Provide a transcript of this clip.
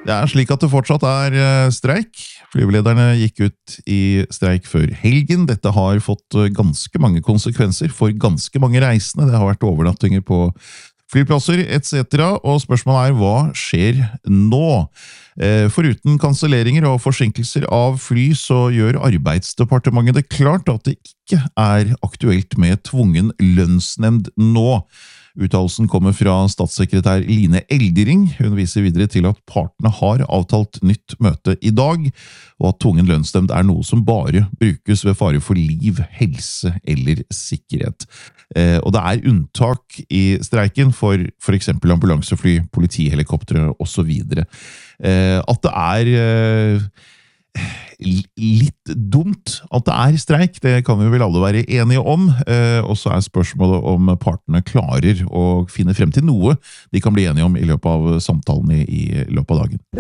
Det slik at det fortsatt streik. Flyvelederne gikk ut i streik før helgen. Dette har fått ganske mange konsekvenser for ganske mange reisende. Det har vært overnattinger på flyplasser etc. Og spørsmålet hva skjer nå? Foruten kanselleringer og forsinkelser av fly, så gjør Arbeidsdepartementet det klart at det ikke aktuelt med tvungen lønnsnemnd nå. Uttalelsen kommer fra statssekretær Line Eldring. Hun viser videre til at partene har avtalt nytt møte i dag, og at tvungen lønnsnemnd noe som bare brukes ved fare for liv, helse eller sikkerhet. Og det unntak i streiken for eksempel ambulansefly, politihelikoptere og så videre. At det litt dumt at det streik, det kan vi vel alle være enige om, og så spørsmålet om partene klarer å finne frem til noe de kan bli enige om i løpet av samtalen i løpet av dagen.